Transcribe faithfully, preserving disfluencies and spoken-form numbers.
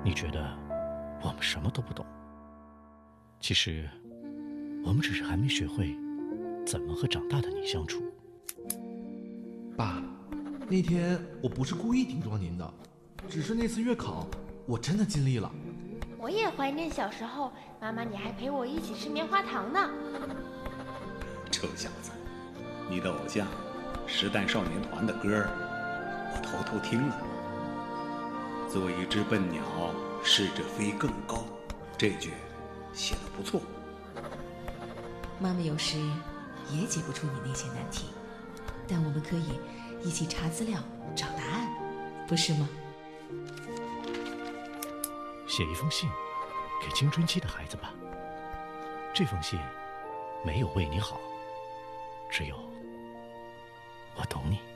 你觉得我们什么都不懂，其实我们只是还没学会怎么和长大的你相处。 爸，那天我不是故意顶撞您的，只是那次月考我真的尽力了。 我也怀念小时候，妈妈你还陪我一起吃棉花糖呢。 臭小子，你的偶像时代少年团的歌我偷偷听了。做一只笨鸟，试着飞更高，这句写得不错。 妈妈有时也解不出你那些难题，但我们可以一起查资料找答案，不是吗？ 写一封信给青春期的孩子吧，这封信没有为你好，只有我懂你。